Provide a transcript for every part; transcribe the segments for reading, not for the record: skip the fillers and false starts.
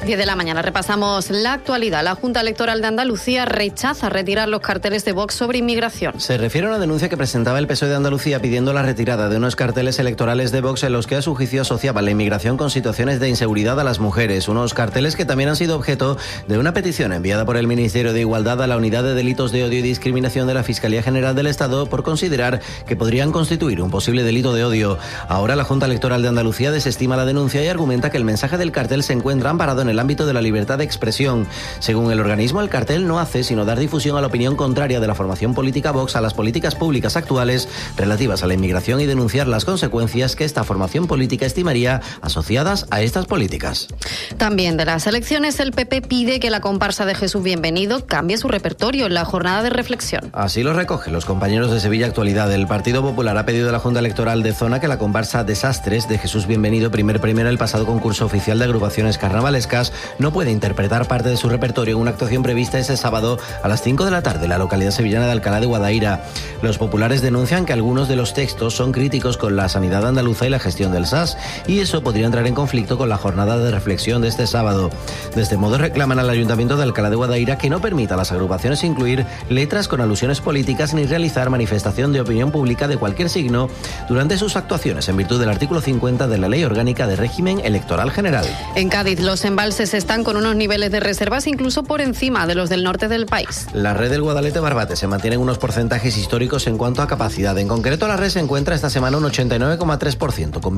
10 de la mañana. Repasamos la actualidad. La Junta Electoral de Andalucía rechaza retirar los carteles de Vox sobre inmigración. Se refiere a una denuncia que presentaba el PSOE de Andalucía pidiendo la retirada de unos carteles electorales de Vox en los que a su juicio asociaban la inmigración con situaciones de inseguridad a las mujeres. Unos carteles que también han sido objeto de una petición enviada por el Ministerio de Igualdad a la Unidad de Delitos de Odio y Discriminación de la Fiscalía General del Estado por considerar que podrían constituir un posible delito de odio. Ahora la Junta Electoral de Andalucía desestima la denuncia y argumenta que el mensaje del cartel se encuentra amparado en el ámbito de la libertad de expresión. Según el organismo, el cartel no hace sino dar difusión a la opinión contraria de la formación política Vox a las políticas públicas actuales relativas a la inmigración y denunciar las consecuencias que esta formación política estimaría asociadas a estas políticas. También de las elecciones, el PP pide que la comparsa de Jesús Bienvenido cambie su repertorio en la jornada de reflexión. Así lo recogen los compañeros de Sevilla Actualidad. El Partido Popular ha pedido a la Junta Electoral de Zona que la comparsa Desastres de Jesús Bienvenido, primer premio en el pasado concurso oficial de agrupaciones carnavalescas, no puede interpretar parte de su repertorio en una actuación prevista ese sábado a las 5 de la tarde en la localidad sevillana de Alcalá de Guadaira. Los populares denuncian que algunos de los textos son críticos con la sanidad andaluza y la gestión del SAS, y eso podría entrar en conflicto con la jornada de reflexión de este sábado. De este modo reclaman al Ayuntamiento de Alcalá de Guadaira que no permita a las agrupaciones incluir letras con alusiones políticas ni realizar manifestación de opinión pública de cualquier signo durante sus actuaciones en virtud del artículo 50 de la Ley Orgánica de Régimen Electoral General. En Cádiz, los embalses están con unos niveles de reservas incluso por encima de los del norte del país. La red del Guadalete-Barbate se mantiene en unos porcentajes históricos en cuanto a capacidad. En concreto, la red se encuentra esta semana un 89,3%, con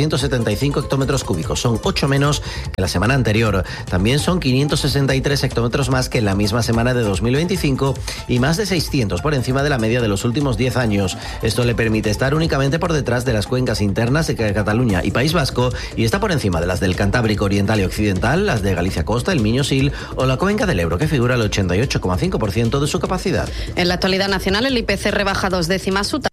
1.475 hectómetros cúbicos. Son 8 menos que la semana anterior. También son 563 hectómetros más que en la misma semana de 2025 y más de 600 por encima de la media de los últimos 10 años. Esto le permite estar únicamente por detrás de las cuencas internas de Cataluña y País Vasco y está por encima de las del Cantábrico Oriental y Occidental, las de Galicia Costa, el Miño-Sil o la cuenca del Ebro, que figura el 88,5% de su capacidad. En la actualidad nacional, el IPC rebaja 2 décimas su